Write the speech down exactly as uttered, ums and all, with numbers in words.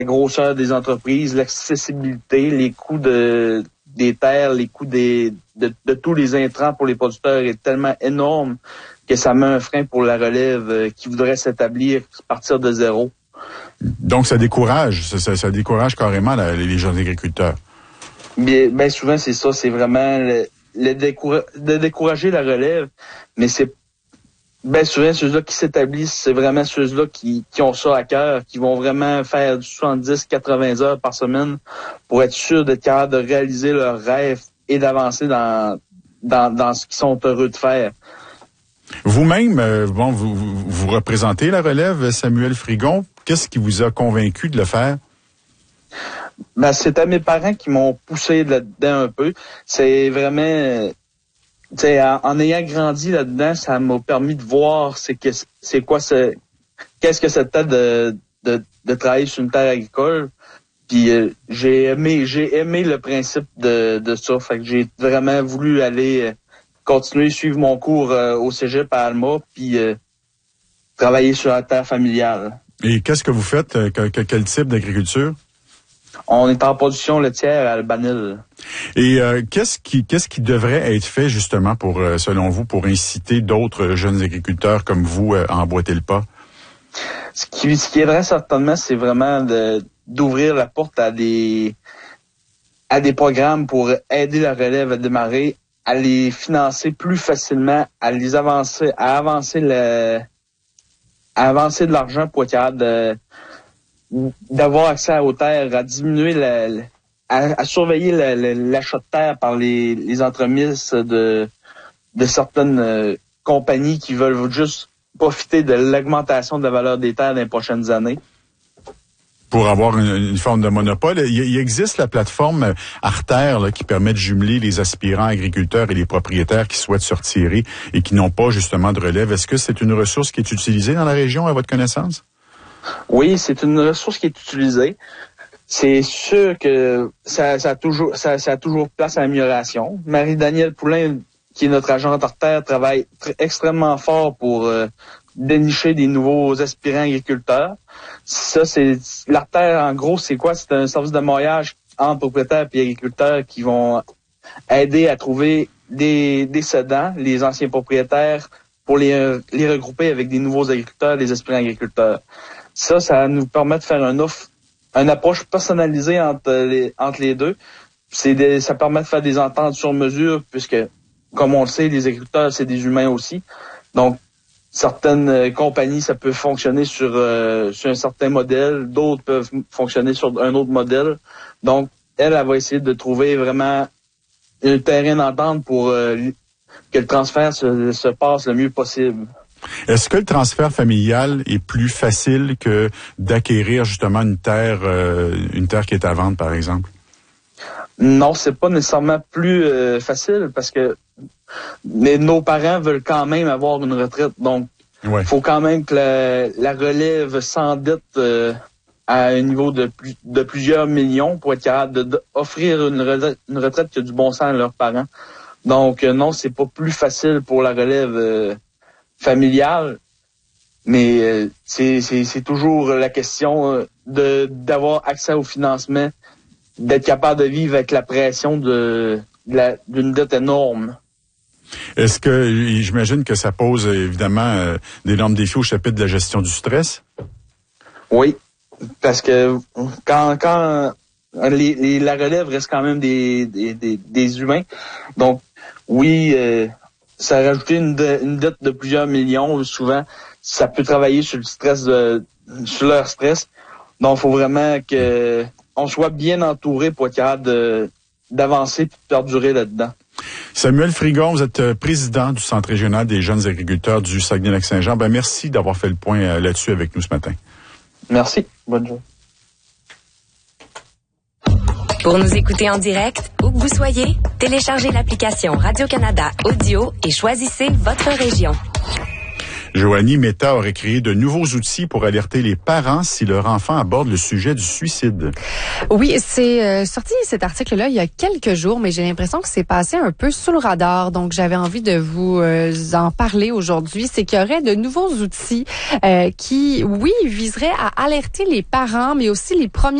grosseur des entreprises, l'accessibilité, les coûts de des terres, les coûts des de, de tous les intrants pour les producteurs est tellement énorme que ça met un frein pour la relève euh, qui voudrait s'établir, partir de zéro. Donc ça décourage, ça, ça, ça décourage carrément la, les jeunes agriculteurs. Bien, bien souvent c'est ça, c'est vraiment le, le découra- de décourager la relève, mais c'est bien souvent ceux-là qui s'établissent, c'est vraiment ceux-là qui, qui ont ça à cœur, qui vont vraiment faire du soixante-dix à quatre-vingts heures par semaine pour être sûr d'être capable de réaliser leurs rêves et d'avancer dans, dans, dans ce qu'ils sont heureux de faire. Vous-même, euh, bon, vous, vous, vous représentez la relève, Samuel Frigon. Qu'est-ce qui vous a convaincu de le faire? Ben, c'était mes parents qui m'ont poussé là-dedans un peu. C'est vraiment, tu sais, en, en ayant grandi là-dedans, ça m'a permis de voir c'est que c'est quoi ce, qu'est-ce que c'était de, de, de travailler sur une terre agricole. Puis euh, j'ai aimé, j'ai aimé le principe de, de ça. Fait que j'ai vraiment voulu aller euh, continuer, suivre mon cours euh, au cégep à Alma, puis euh, travailler sur la terre familiale. Et qu'est-ce que vous faites? Euh, que, que, quel type d'agriculture? On est en production laitière à Albanil. Et euh, qu'est-ce qui qu'est-ce qui devrait être fait justement pour, euh, selon vous, pour inciter d'autres jeunes agriculteurs comme vous euh, à emboîter le pas? Ce qui, ce qui aiderait certainement, c'est vraiment de, d'ouvrir la porte à des à des programmes pour aider la relève à démarrer, à les financer plus facilement, à les avancer, à avancer le, à avancer de l'argent pour être capable de d'avoir accès aux terres, à diminuer la, à, à surveiller la, la, l'achat de terre par les, les entreprises de, de certaines euh, compagnies qui veulent juste profiter de l'augmentation de la valeur des terres dans les prochaines années. Pour avoir une, une forme de monopole, il, il existe la plateforme Artère là, qui permet de jumeler les aspirants agriculteurs et les propriétaires qui souhaitent se retirer et qui n'ont pas justement de relève. Est-ce que c'est une ressource qui est utilisée dans la région à votre connaissance? Oui, c'est une ressource qui est utilisée. C'est sûr que ça, ça a toujours, ça, ça a toujours place à amélioration. Marie-Danielle Poulain, qui est notre agente Artère, travaille très, extrêmement fort pour euh, dénicher des nouveaux aspirants agriculteurs. Ça, c'est l'Artère, en gros, c'est quoi? C'est un service de maillage entre propriétaires et agriculteurs qui vont aider à trouver des, des cédants, les anciens propriétaires, pour les, les regrouper avec des nouveaux agriculteurs, des aspirants agriculteurs. Ça, ça nous permet de faire un offre, une approche personnalisée entre les, entre les deux. C'est des, ça permet de faire des ententes sur mesure, puisque, comme on le sait, les agriculteurs, c'est des humains aussi. Donc, certaines euh, compagnies, ça peut fonctionner sur, euh, sur un certain modèle, d'autres peuvent fonctionner sur un autre modèle. Donc, elle, elle va essayer de trouver vraiment un terrain d'entente pour euh, que le transfert se, se passe le mieux possible. Est-ce que le transfert familial est plus facile que d'acquérir justement une terre, euh, une terre qui est à vendre, par exemple? Non, c'est pas nécessairement plus euh, facile parce que mais nos parents veulent quand même avoir une retraite. Donc, il ouais. faut quand même que la, la relève s'endette euh, à un niveau de, plus, de plusieurs millions pour être capable d'offrir une retraite, une retraite qui a du bon sens à leurs parents. Donc, euh, non, c'est pas plus facile pour la relève euh, familiale, mais euh, c'est, c'est, c'est toujours la question euh, de d'avoir accès au financement, d'être capable de vivre avec la pression de, de la, d'une dette énorme. Est-ce que, j'imagine que ça pose évidemment euh, d'énormes défis au chapitre de la gestion du stress? Oui, parce que quand quand les, les, la relève reste quand même des, des, des, des humains, donc oui, euh, ça a rajouté une, de, une dette de plusieurs millions, souvent, ça peut travailler sur le stress, de, sur leur stress. Donc, il faut vraiment que on soit bien entouré pour être capable de, d'avancer et de perdurer là-dedans. Samuel Frigon, vous êtes président du Centre régional des jeunes agriculteurs du Saguenay-Lac-Saint-Jean. Ben, merci d'avoir fait le point là-dessus avec nous ce matin. Merci. Bonne journée. Pour nous écouter en direct, où que vous soyez, téléchargez l'application Radio-Canada Audio et choisissez votre région. Joanie, Meta aurait créé de nouveaux outils pour alerter les parents si leur enfant aborde le sujet du suicide. Oui, c'est euh, sorti cet article-là il y a quelques jours, mais j'ai l'impression que c'est passé un peu sous le radar. Donc, j'avais envie de vous euh, en parler aujourd'hui. C'est qu'il y aurait de nouveaux outils euh, qui, oui, viseraient à alerter les parents, mais aussi les premiers